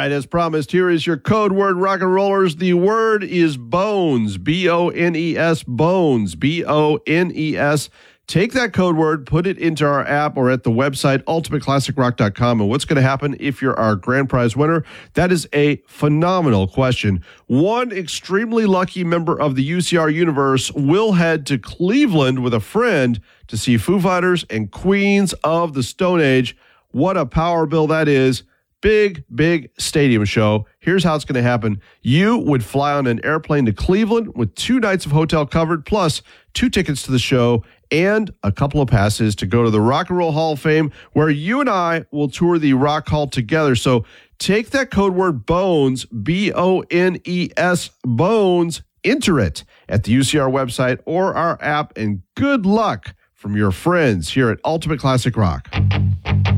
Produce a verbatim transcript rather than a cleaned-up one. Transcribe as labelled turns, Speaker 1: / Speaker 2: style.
Speaker 1: right, as promised, here is your code word, rock and rollers. The word is bones, B O N E S, bones, B O N E S. Take that code word, put it into our app or at the website, ultimate classic rock dot com. And what's going to happen if you're our grand prize winner? That is a phenomenal question. One extremely lucky member of the U C R universe will head to Cleveland with a friend to see Foo Fighters and Queens of the Stone Age. What a power bill that is. Big, big stadium show. Here's how it's going to happen. You would fly on an airplane to Cleveland with two nights of hotel covered, plus two tickets to the show and a couple of passes to go to the Rock and Roll Hall of Fame, where you and I will tour the Rock Hall together. So take that code word BONES, B O N E S, BONES, enter it at the U C R website or our app, and good luck from your friends here at Ultimate Classic Rock.